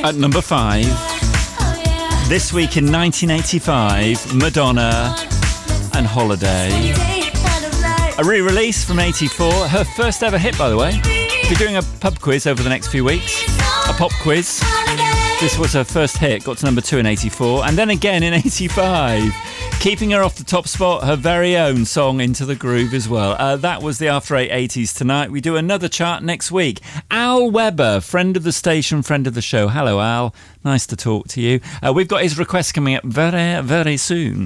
At number 5, this week in 1985, Madonna and Holiday. A re-release from 84, her first ever hit, by the way. We're doing a pub quiz over the next few weeks, a pop quiz. This was her first hit, got to number 2 in 84, and then again in 85. Keeping her off the top spot, her very own song Into the Groove as well. That was the After 8 80s tonight. We do another chart next week. Al Weber, friend of the station, friend of the show. Hello, Al. Nice to talk to you. We've got his request coming up very, very soon.